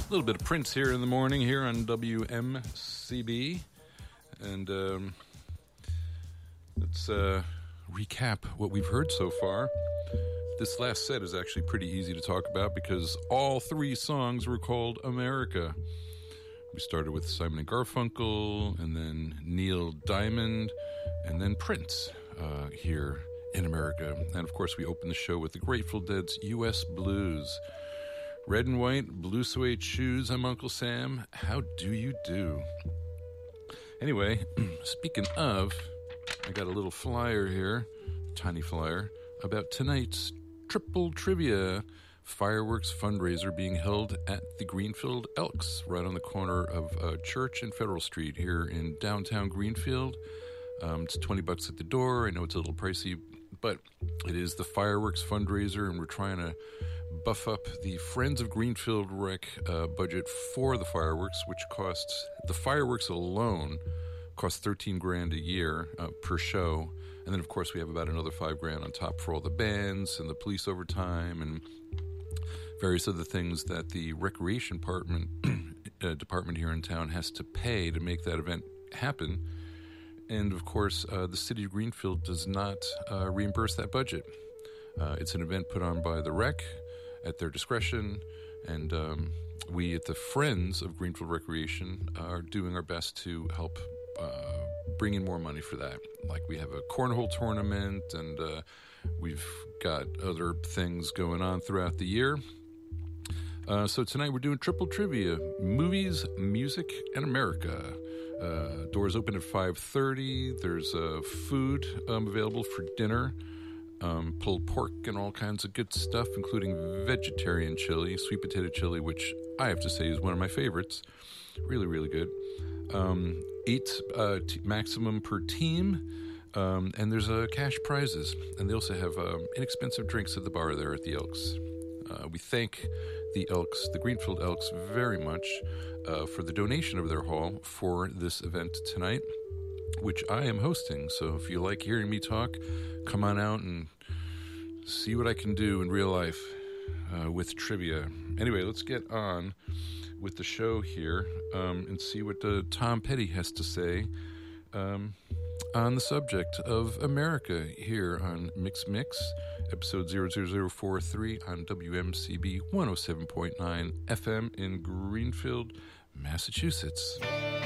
A little bit of Prince here in the morning here on WMCB. And let's recap what we've heard so far. This last set is actually pretty easy to talk about because all three songs were called America. We started with Simon & Garfunkel, and then Neil Diamond, and then Prince here in America. And of course, we opened the show with the Grateful Dead's U.S. Blues. Red and white, blue suede shoes, I'm Uncle Sam. How do you do? Anyway, speaking of, I got a little flyer here, tiny flyer, about tonight's Triple Trivia fireworks fundraiser being held at the Greenfield Elks, right on the corner of Church and Federal Street here in downtown Greenfield. It's $20 at the door. I know it's a little pricey, but it is the fireworks fundraiser, and we're trying to buff up the Friends of Greenfield Rec budget for the fireworks, which costs, the fireworks alone costs $13,000 a year per show. And then, of course, we have about another $5,000 on top for all the bands and the police overtime and various other things that the recreation department here in town has to pay to make that event happen. And, of course, the city of Greenfield does not reimburse that budget. It's an event put on by the rec at their discretion, and we at the Friends of Greenfield Recreation are doing our best to help bring in more money for that. Like, we have a cornhole tournament, and we've got other things going on throughout the year. So tonight we're doing Triple Trivia, movies, music, and America. Doors open at 5:30. There's food available for dinner. Pulled pork and all kinds of good stuff, including vegetarian chili, sweet potato chili, which I have to say is one of my favorites. Really, really good. 8 maximum per team, and there's cash prizes. And they also have inexpensive drinks at the bar there at the Elks. We thank the Elks, the Greenfield Elks, very much for the donation of their hall for this event tonight, which I am hosting. So if you like hearing me talk, come on out and see what I can do in real life with trivia. Anyway, let's get on with the show here and see what Tom Petty has to say on the subject of America here on Mix Mix, episode 00043 on WMCB 107.9 FM in Greenfield, Massachusetts.